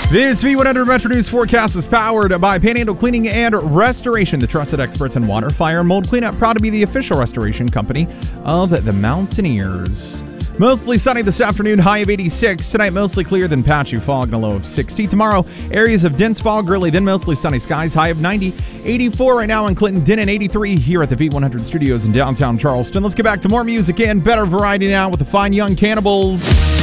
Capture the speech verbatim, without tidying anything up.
This V one hundred Metro News forecast is powered by Panhandle Cleaning and Restoration, the trusted experts in water, fire, and mold cleanup. Proud to be the official restoration company of the Mountaineers. Mostly sunny this afternoon, high of eighty-six. Tonight, mostly clear, then patchy fog and a low of sixty. Tomorrow, areas of dense fog early, then mostly sunny skies, high of ninety. eighty-four right now in Clinton, Denton, eighty-three here at the V one hundred studios in downtown Charleston. Let's get back to more music and better variety now with the Fine Young Cannibals.